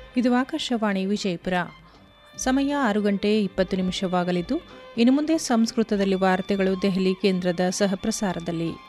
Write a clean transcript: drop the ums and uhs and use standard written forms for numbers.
ಇದು ಆಕಾಶವಾಣಿ ವಿಜಯಪುರ. ಸಮಯ 6:20 ಇನ್ನು ಮುಂದೆ ಸಂಸ್ಕೃತದಲ್ಲಿ ವಾರ್ತೆಗಳು ದೆಹಲಿ ಕೇಂದ್ರದ ಸಹಪ್ರಸಾರದಲ್ಲಿ.